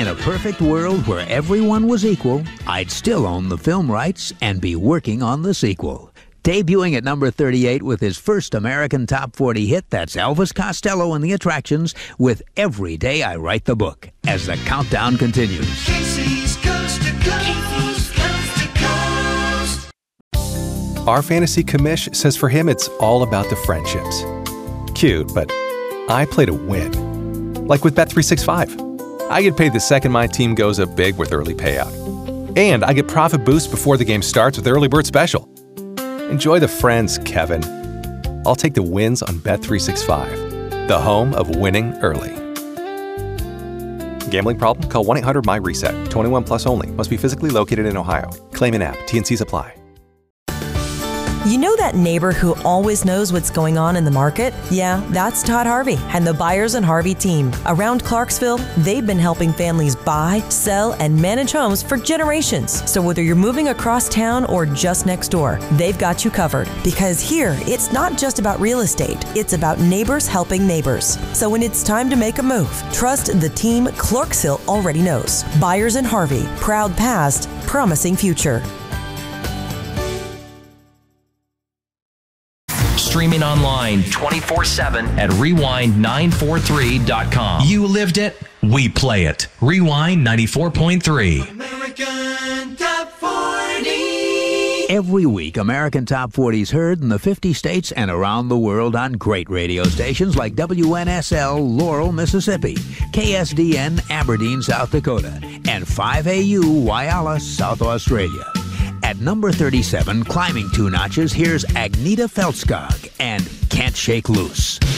a perfect world where everyone was equal, I'd still own the film rights and be working on the sequel. Debuting at number 38 with his first American Top 40 hit, that's Elvis Costello and the Attractions with Every Day I Write the Book, as the countdown continues. Casey's Coast to Coast, Coast to Coast. Our fantasy commish says for him it's all about the friendships. Cute, but I play to win. Like with Bet365. I get paid the second my team goes up big with early payout. And I get profit boost before the game starts with Early Bird Special. Enjoy the friends, Kevin. I'll take the wins on Bet365, the home of winning early. Gambling problem? Call 1-800-MY-RESET. 21 plus only. Must be physically located in Ohio. Claim in app. T&Cs apply. You know that neighbor who always knows what's going on in the market? Yeah, that's Todd Harvey and the Byers and Harvey team. Around Clarksville, they've been helping families buy, sell, and manage homes for generations. So whether you're moving across town or just next door, they've got you covered. Because here, it's not just about real estate. It's about neighbors helping neighbors. So when it's time to make a move, trust the team Clarksville already knows. Byers and Harvey, proud past, promising future. Streaming online 24/7 at rewind943.com. You lived it, we play it. Rewind 94.3. American Top 40. Every week, American Top 40 is heard in the 50 states and around the world on great radio stations like WNSL, Laurel, Mississippi, KSDN, Aberdeen, South Dakota, and 5AU, Whyalla, South Australia. At number 37, climbing 2 notches, here's Agneta Feltskog and Can't Shake Loose.